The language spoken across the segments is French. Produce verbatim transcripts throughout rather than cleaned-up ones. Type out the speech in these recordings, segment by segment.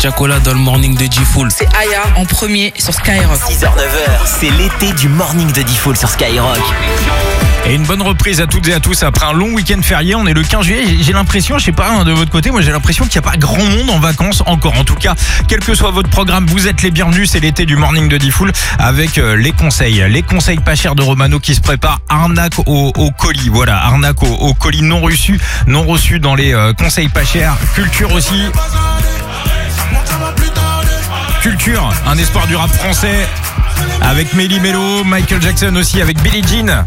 Chacola dans le morning de G-Fool. C'est Aya en premier sur Skyrock. six heures neuf heures, c'est l'été du morning de D-Fool sur Skyrock. Et une bonne reprise à toutes et à tous après un long week-end férié. On est le quinze juillet. J'ai l'impression, je sais pas, hein, de votre côté, moi j'ai l'impression qu'il n'y a pas grand monde en vacances encore. En tout cas, quel que soit votre programme, vous êtes les bienvenus. C'est l'été du morning de D-Fool avec euh, les conseils. Les conseils pas chers de Romano qui se prépare. Arnaque au, au colis. Voilà, arnaque au, au colis non reçu, non reçu dans les euh, conseils pas chers. Culture aussi. Culture, un espoir du rap français avec Melly Mello, Michael Jackson aussi avec Billie Jean.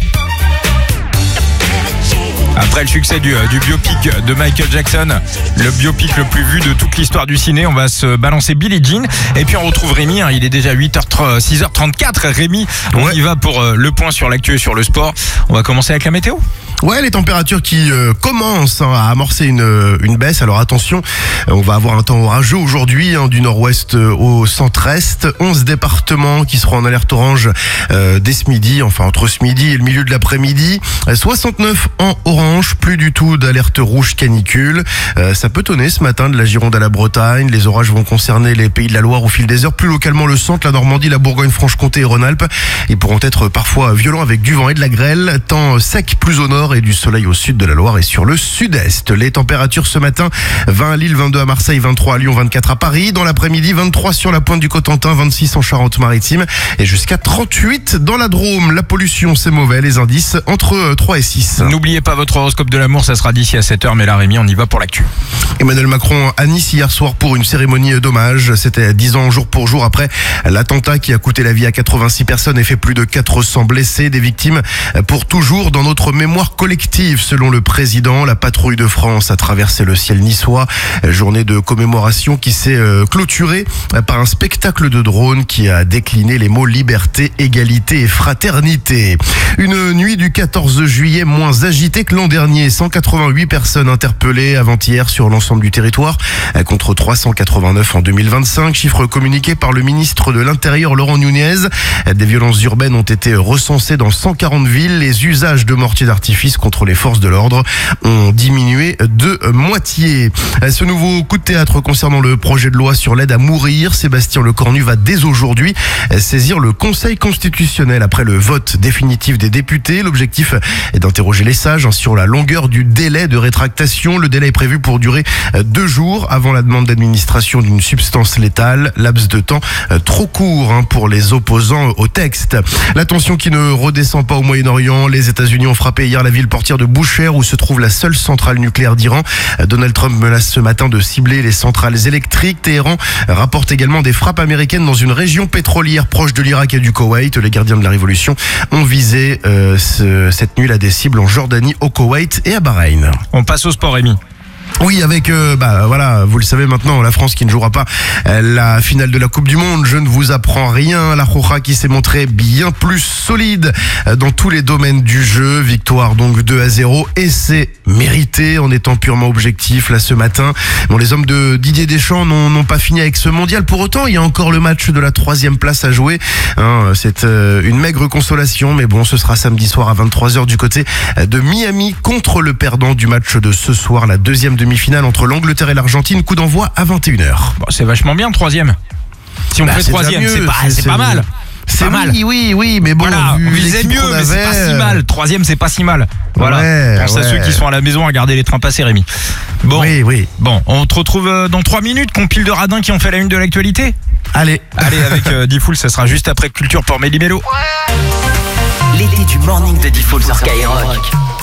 Après le succès du, du biopic de Michael Jackson, le biopic le plus vu de toute l'histoire du ciné, on va se balancer Billie Jean. Et puis on retrouve Rémi, hein, il est déjà huit heures, six heures trente-quatre. Rémi, on ouais. y va pour euh, le point sur l'actu et sur le sport. On va commencer avec la météo. Ouais, les températures qui euh, commencent hein, à amorcer une, une baisse. Alors attention, on va avoir un temps orageux aujourd'hui hein, du nord-ouest au centre-est. onze départements qui seront en alerte orange euh, dès ce midi, enfin entre ce midi et le milieu de l'après-midi. soixante-neuf en orange, plus du tout d'alerte rouge canicule. Euh, ça peut tonner ce matin de la Gironde à la Bretagne. Les orages vont concerner les pays de la Loire au fil des heures. Plus localement le centre, la Normandie, la Bourgogne-Franche-Comté et Rhône-Alpes. Ils pourront être parfois violents avec du vent et de la grêle. Temps sec plus au nord et du soleil au sud de la Loire et sur le sud-est. Les températures ce matin, vingt à Lille, vingt-deux à Marseille, vingt-trois à Lyon, vingt-quatre à Paris. Dans l'après-midi, vingt-trois sur la pointe du Cotentin, vingt-six en Charente-Maritime et jusqu'à trente-huit dans la Drôme. La pollution, c'est mauvais. Les indices entre trois et six. N'oubliez pas votre horoscope de l'amour, ça sera d'ici à sept heures. Mais là, Rémi, on y va pour l'actu. Emmanuel Macron à Nice hier soir pour une cérémonie d'hommage. C'était dix ans jour pour jour après l'attentat qui a coûté la vie à quatre-vingt-six personnes et fait plus de quatre cents blessés. Des victimes pour toujours dans notre mémoire collective. Selon le président, la patrouille de France a traversé le ciel niçois. Journée de commémoration qui s'est clôturée par un spectacle de drone qui a décliné les mots liberté, égalité et fraternité. Une nuit du quatorze juillet moins agitée que l'an dernier. cent quatre-vingt-huit personnes interpellées avant-hier sur l'ensemble du territoire contre trois cent quatre-vingt-neuf en deux mille vingt-cinq. Chiffre communiqué par le ministre de l'Intérieur Laurent Nunez. Des violences urbaines ont été recensées dans cent quarante villes. Les usages de mortiers d'artifice contre les forces de l'ordre ont diminué de moitié. Ce nouveau coup de théâtre concernant le projet de loi sur l'aide à mourir, Sébastien Lecornu va dès aujourd'hui saisir le Conseil constitutionnel après le vote définitif des députés. L'objectif est d'interroger les sages sur la longueur du délai de rétractation. Le délai est prévu pour durer deux jours avant la demande d'administration d'une substance létale. Laps de temps trop court pour les opposants au texte. La tension qui ne redescend pas au Moyen-Orient. Les États-Unis ont frappé hier la ville portière de Boucher où se trouve la seule centrale nucléaire d'Iran. Donald Trump menace ce matin de cibler les centrales électriques. Téhéran rapporte également des frappes américaines dans une région pétrolière proche de l'Irak et du Koweït. Les gardiens de la révolution ont visé euh, ce, cette nuit là des cibles en Jordanie, au Koweït et à Bahreïn. On passe au sport, Rémi. Oui, avec, euh, bah voilà, vous le savez maintenant, la France qui ne jouera pas euh, la finale de la Coupe du Monde. Je ne vous apprends rien. La Roja qui s'est montrée bien plus solide euh, dans tous les domaines du jeu. Victoire donc deux à zéro et c'est mérité en étant purement objectif là ce matin. Bon, les hommes de Didier Deschamps n'ont, n'ont pas fini avec ce mondial. Pour autant, il y a encore le match de la troisième place à jouer. Hein, c'est euh, une maigre consolation, mais bon, ce sera samedi soir à vingt-trois heures du côté de Miami contre le perdant du match de ce soir, la deuxième demi-finale entre l'Angleterre et l'Argentine. Coup d'envoi à vingt et une heures. Bon, c'est vachement bien, troisième. Si on bah, fait troisième, c'est pas, c'est, c'est pas mal. C'est pas oui, mal. oui, oui, mais bon, voilà, on visait mieux, mais c'est pas si mal. Troisième, c'est pas si mal. Voilà. Ouais, Pense ouais. à ceux qui sont à la maison à garder les trains passés, Rémi. Bon, oui, oui. Bon, on te retrouve dans trois minutes. Compile de radins qui ont fait la une de l'actualité. Allez, allez, avec euh, D-Fool, ça sera juste après Culture pour Melly Mello. L'été du morning de D-Fool sur Skyrock.